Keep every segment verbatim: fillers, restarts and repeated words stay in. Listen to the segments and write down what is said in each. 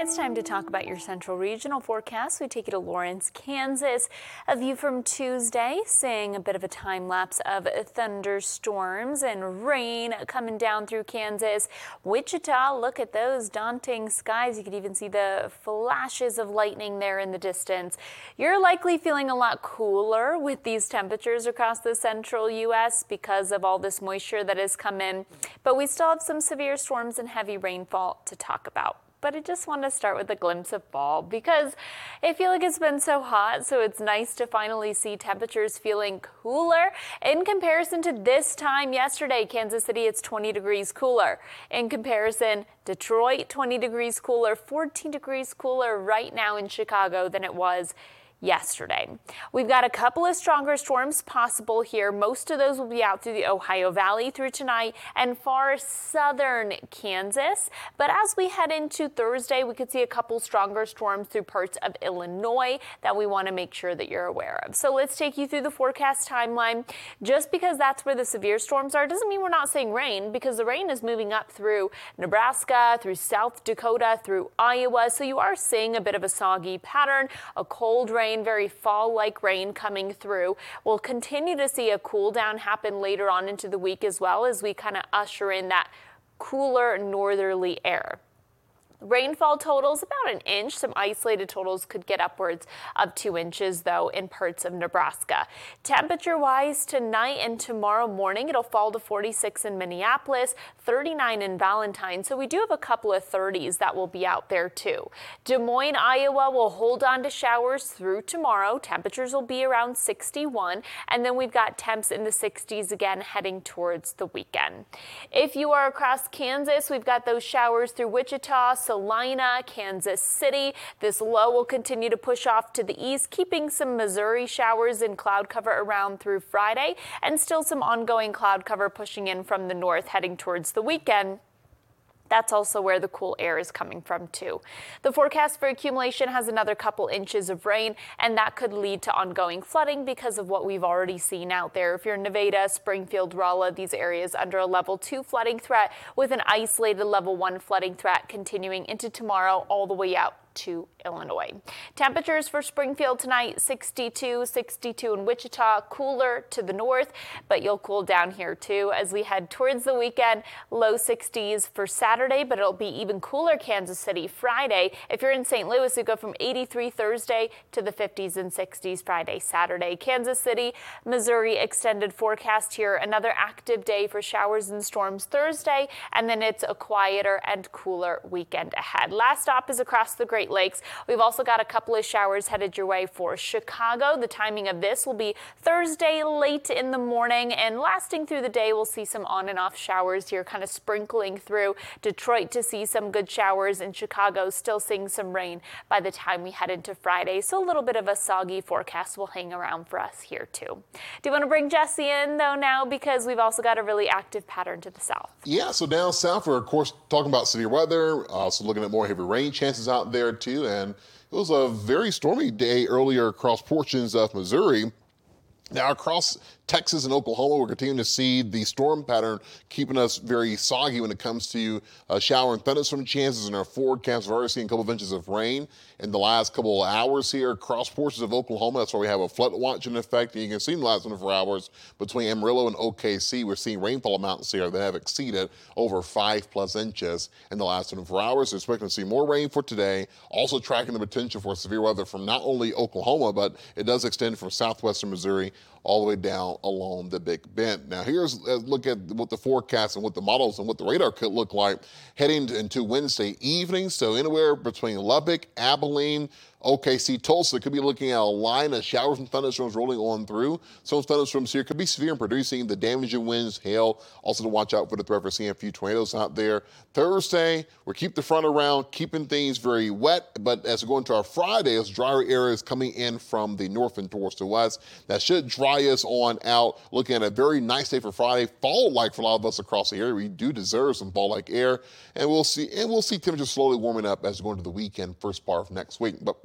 It's time to talk about your central regional forecast. We take you to Lawrence, Kansas. A view from Tuesday, seeing a bit of a time lapse of thunderstorms and rain coming down through Kansas. Wichita, look at those daunting skies. You could even see the flashes of lightning there in the distance. You're likely feeling a lot cooler with these temperatures across the central U S because of all this moisture that has come in. But we still have some severe storms and heavy rainfall to talk about. But I just want to start with a glimpse of fall because I feel like it's been so hot, so it's nice to finally see temperatures feeling cooler. In comparison to this time yesterday, Kansas City, it's twenty degrees cooler. In comparison, Detroit, twenty degrees cooler, fourteen degrees cooler right now in Chicago than it was yesterday. We've got a couple of stronger storms possible here. Most of those will be out through the Ohio Valley through tonight and far southern Kansas. But as we head into Thursday, we could see a couple stronger storms through parts of Illinois that we want to make sure that you're aware of. So let's take you through the forecast timeline. Just because that's where the severe storms are doesn't mean we're not seeing rain, because the rain is moving up through Nebraska, through South Dakota, through Iowa. So you are seeing a bit of a soggy pattern, a cold rain, very fall-like rain coming through. We'll continue to see a cool down happen later on into the week as well as we kind of usher in that cooler northerly air. Rainfall totals about an inch. Some isolated totals could get upwards of two inches, though, in parts of Nebraska. Temperature-wise, tonight and tomorrow morning, it'll fall to forty-six in Minneapolis, thirty-nine in Valentine. So we do have a couple of thirties that will be out there, too. Des Moines, Iowa will hold on to showers through tomorrow. Temperatures will be around sixty-one. And then we've got temps in the sixties again heading towards the weekend. If you are across Kansas, we've got those showers through Wichita, Salina, Kansas City. This low will continue to push off to the east, keeping some Missouri showers and cloud cover around through Friday, and still some ongoing cloud cover pushing in from the north heading towards the weekend. That's also where the cool air is coming from, too. The forecast for accumulation has another couple inches of rain, and that could lead to ongoing flooding because of what we've already seen out there. If you're in Nevada, Springfield, Rolla, these areas under a level two flooding threat with an isolated level one flooding threat continuing into tomorrow all the way out to Illinois. Temperatures for Springfield tonight, sixty-two, sixty-two in Wichita, cooler to the north, but you'll cool down here too as we head towards the weekend. Low sixties for Saturday, but it'll be even cooler Kansas City Friday. If you're in Saint Louis, we go from eighty-three Thursday to the fifties and sixties Friday, Saturday. Kansas City, Missouri extended forecast here. Another active day for showers and storms Thursday, and then it's a quieter and cooler weekend ahead. Last stop is across the Great Lakes. We've also got a couple of showers headed your way for Chicago. The timing of this will be Thursday late in the morning, and lasting through the day we'll see some on and off showers here kind of sprinkling through. Detroit to see some good showers, in Chicago still seeing some rain by the time we head into Friday. So a little bit of a soggy forecast will hang around for us here too. Do you want to bring Jesse in though now, because we've also got a really active pattern to the south? Yeah, so down south we're of course talking about severe weather, also looking at more heavy rain chances out there too, and it was a very stormy day earlier across portions of Missouri. Now across Texas and Oklahoma, we're continuing to see the storm pattern keeping us very soggy when it comes to uh, shower and thunderstorm chances in our forecast. We've already seen a couple of inches of rain in the last couple of hours here across portions of Oklahoma. That's why we have a flood watch in effect. And you can see in the last twenty-four hours between Amarillo and O K C, we're seeing rainfall amounts here that have exceeded over five plus inches in the last twenty-four hours. We're expecting to see more rain for today. Also tracking the potential for severe weather from not only Oklahoma, but it does extend from southwestern Missouri all the way down along the Big Bend. Now here's a look at what the forecast and what the models and what the radar could look like heading into Wednesday evening. So anywhere between Lubbock, Abilene, O K C, Tulsa could be looking at a line of showers and thunderstorms rolling on through. Some thunderstorms here could be severe and producing the damaging winds, hail. Also to watch out for the threat for seeing a few tornadoes out there. Thursday, we'll keep the front around, keeping things very wet. But as we go into our Friday, as drier areas coming in from the north and towards the west, that should dry us on out. Looking at a very nice day for Friday, fall-like for a lot of us across the area. We do deserve some fall-like air, and we'll see and we'll see temperatures slowly warming up as we go into the weekend, first part of next week. But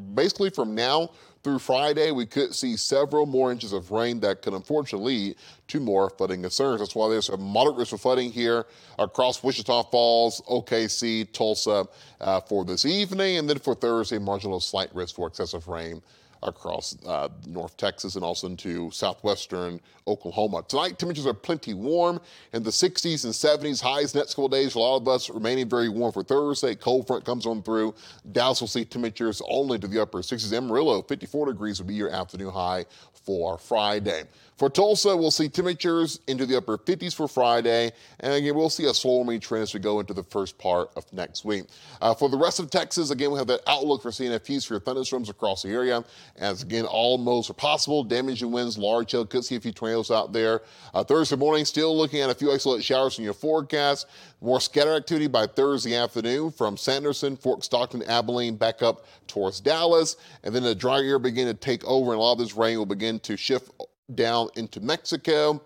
basically from now through Friday, we could see several more inches of rain that could unfortunately lead to more flooding concerns. That's why there's a moderate risk of flooding here across Wichita Falls, O K C, Tulsa uh, for this evening. And then for Thursday, marginal slight risk for excessive rain across uh, North Texas and also into southwestern Oklahoma. Tonight, temperatures are plenty warm in the sixties and seventies. Highs next couple days for a lot of us remaining very warm for Thursday. Cold front comes on through. Dallas will see temperatures only to the upper sixties. Amarillo, fifty-four degrees will be your afternoon high for Friday. For Tulsa, we'll see temperatures into the upper fifties for Friday. And again, we'll see a slow warming trend as we go into the first part of next week. Uh, for the rest of Texas, again, we have that outlook for seeing a few severe thunderstorms across the area. As again, all modes are possible. Damaging winds, large hail, could see a few tornadoes out there. Uh, Thursday morning, still looking at a few isolated showers in your forecast. More scatter activity by Thursday afternoon from Sanderson, Fort Stockton, Abilene, back up towards Dallas. And then the dry air begin to take over, and a lot of this rain will begin to shift down into Mexico.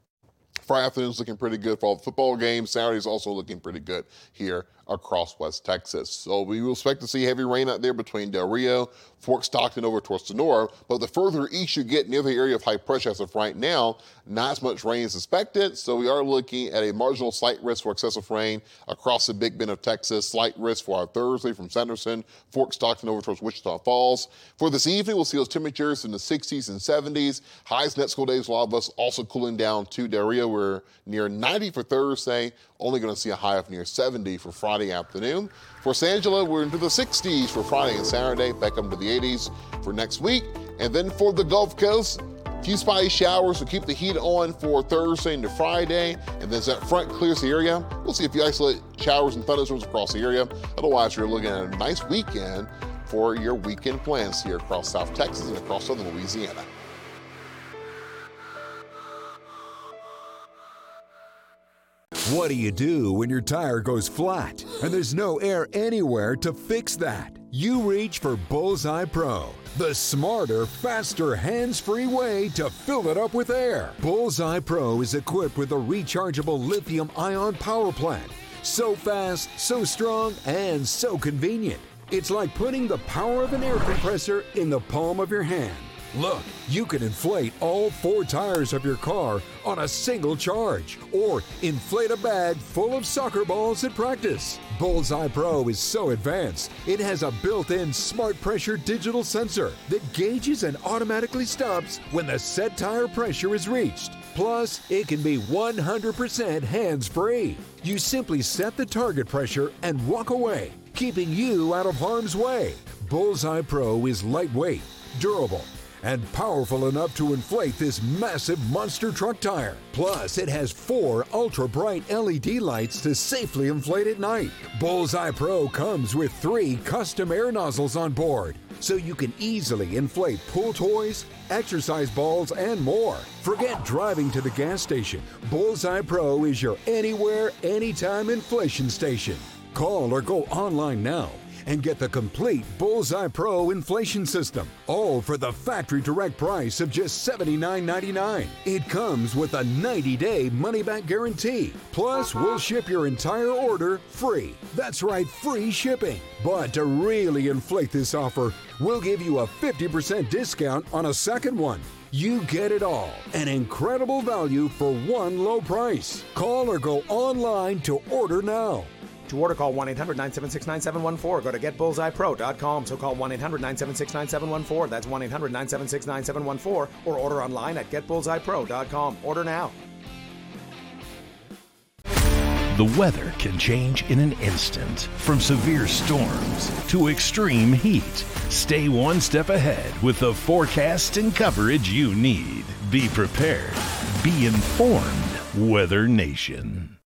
Friday afternoon's looking pretty good for all the football games. Saturday's also looking pretty good here across West Texas. So we will expect to see heavy rain out there between Del Rio, Fort Stockton over towards Sonora. But the further east you get near the area of high pressure as of right now, not as much rain is expected. So we are looking at a marginal slight risk for excessive rain across the Big Bend of Texas. Slight risk for our Thursday from Sanderson, Fort Stockton over towards Wichita Falls. For this evening, we'll see those temperatures in the sixties and seventies. Highs next couple days, a lot of us also cooling down to Del Rio. We're near ninety for Thursday. Only going to see a high of near seventy for Friday afternoon. For San Angelo, we're into the sixties for Friday and Saturday, back up to the eighties for next week. And then for the Gulf Coast, a few spotty showers to keep the heat on for Thursday into Friday. And then as that front clears the area, we'll see a few isolated showers and thunderstorms across the area. Otherwise, you're looking at a nice weekend for your weekend plans here across South Texas and across southern Louisiana. What do you do when your tire goes flat and there's no air anywhere to fix that? You reach for Bullseye Pro, the smarter, faster, hands-free way to fill it up with air. Bullseye Pro is equipped with a rechargeable lithium-ion power plant. So fast, so strong, and so convenient. It's like putting the power of an air compressor in the palm of your hand. Look, you can inflate all four tires of your car on a single charge, or inflate a bag full of soccer balls at practice. Bullseye Pro is so advanced, it has a built-in smart pressure digital sensor that gauges and automatically stops when the set tire pressure is reached. Plus, it can be one hundred percent hands-free. You simply set the target pressure and walk away, keeping you out of harm's way. Bullseye Pro is lightweight, durable, and powerful enough to inflate this massive monster truck tire. Plus, it has four ultra-bright L E D lights to safely inflate at night. Bullseye Pro comes with three custom air nozzles on board, so you can easily inflate pool toys, exercise balls, and more. Forget driving to the gas station. Bullseye Pro is your anywhere, anytime inflation station. Call or go online now and get the complete Bullseye Pro inflation system, all for the factory direct price of just seventy-nine ninety-nine. It comes with a ninety day money-back guarantee. Plus, we'll ship your entire order free. That's right, free shipping. But to really inflate this offer, we'll give you a fifty percent discount on a second one. You get it all. An incredible value for one low price. Call or go online to order now. To order, call one eight hundred nine seven six nine seven one four. Go to get bullseye pro dot com. So call one eight hundred nine seven six nine seven one four. That's one eight hundred nine seven six nine seven one four. Or order online at get bullseye pro dot com. Order now. The weather can change in an instant, from severe storms to extreme heat. Stay one step ahead with the forecast and coverage you need. Be prepared. Be informed. Weather Nation.